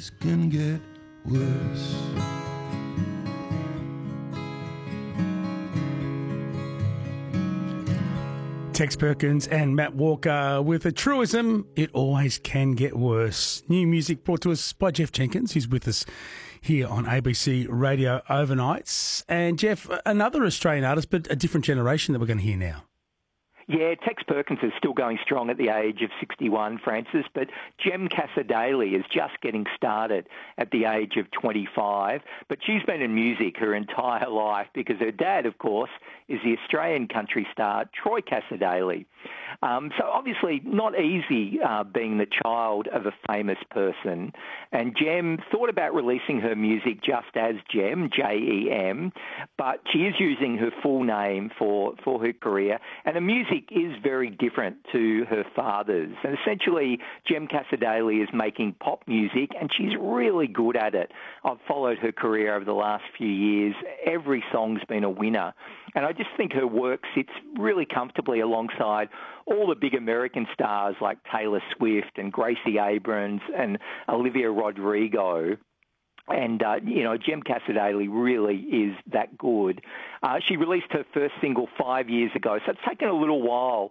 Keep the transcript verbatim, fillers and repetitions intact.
always can get worse. Tex Perkins and Matt Walker with a truism, it always can get worse. New music brought to us by Jeff Jenkins, who's with us here on A B C Radio Overnights. And Jeff, another Australian artist, but a different generation that we're going to hear now. Yeah, Tex Perkins is still going strong at the age of sixty-one, Francis, but Jem Cassar-Daley is just getting started at the age of twenty-five. But she's been in music her entire life because her dad, of course, is the Australian country star Troy Cassar-Daley. Um, so obviously not easy uh, being the child of a famous person. And Jem thought about releasing her music just as Jem, J E M, but she is using her full name for, for her career. And her music is very different to her father's. And essentially, Jem Cassar-Daley is making pop music, and she's really good at it. I've followed her career over the last few years. Every song's been a winner. And I just think her work sits really comfortably alongside all the big American stars like Taylor Swift and Gracie Abrams and Olivia Rodrigo. And, uh, you know, Jem Cassar-Daley really is that good. Uh, she released her first single five years ago, so it's taken a little while